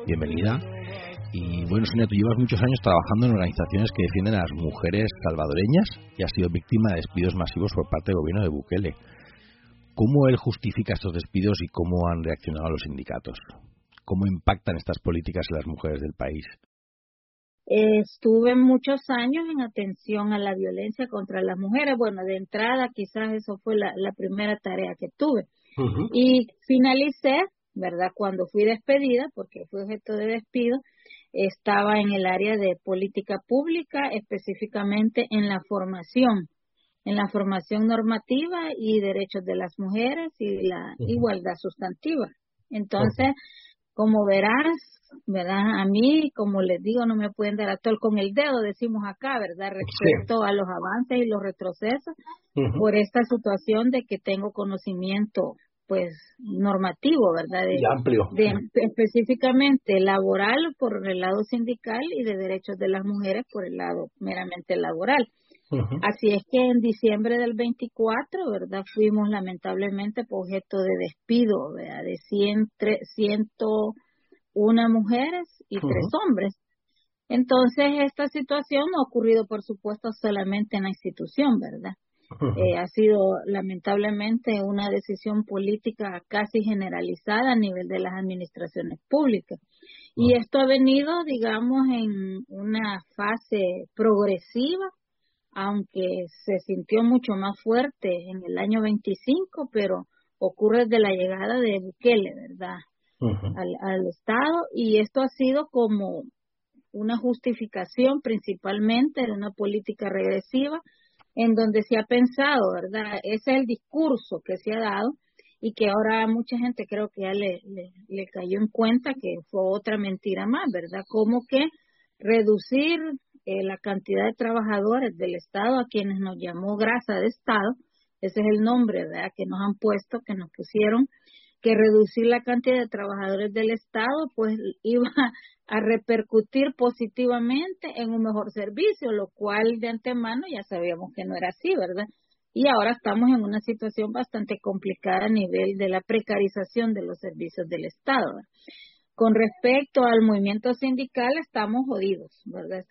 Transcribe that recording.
bienvenida. Y bueno, Sonia, tú llevas muchos años trabajando en organizaciones que defienden a las mujeres salvadoreñas y has sido víctima de despidos masivos por parte del gobierno de Bukele. ¿Cómo él justifica estos despidos y cómo han reaccionado los sindicatos? ¿Cómo impactan estas políticas en las mujeres del país? Estuve muchos años en atención a la violencia contra las mujeres. Bueno, de entrada quizás eso fue la primera tarea que tuve. Uh-huh. Y finalicé, ¿verdad? Cuando fui despedida, porque fui objeto de despido, estaba en el área de política pública, específicamente en la formación normativa y derechos de las mujeres y la igualdad sustantiva. Entonces, como verás, ¿verdad? A mí, como les digo, no me pueden dar atol con el dedo, decimos acá, ¿verdad? Respecto a los avances y los retrocesos por esta situación de que tengo conocimiento, pues, normativo, ¿verdad? Y amplio. Específicamente laboral por el lado sindical y de derechos de las mujeres por el lado meramente laboral. Así es que en diciembre del 24, ¿verdad? Fuimos lamentablemente objeto de despido, ¿verdad? De 101 mujeres y 3 hombres. Entonces, esta situación no ha ocurrido, por supuesto, solamente en la institución, ¿verdad? Ha sido lamentablemente una decisión política casi generalizada a nivel de las administraciones públicas. Y esto ha venido, digamos, en una fase progresiva, aunque se sintió mucho más fuerte en el año 25, pero ocurre desde la llegada de Bukele, ¿verdad? Al Estado, y esto ha sido como una justificación principalmente de una política regresiva en donde se ha pensado, ¿verdad? Ese es el discurso que se ha dado y que ahora mucha gente creo que ya le cayó en cuenta que fue otra mentira más, ¿verdad? Como que reducir la cantidad de trabajadores del Estado a quienes nos llamó grasa de Estado, ese es el nombre, ¿verdad?, que nos han puesto, que nos pusieron, que reducir la cantidad de trabajadores del Estado pues iba a repercutir positivamente en un mejor servicio, lo cual de antemano ya sabíamos que no era así, ¿verdad? Y ahora estamos en una situación bastante complicada a nivel de la precarización de los servicios del Estado, ¿verdad? Con respecto al movimiento sindical, estamos jodidos, ¿verdad?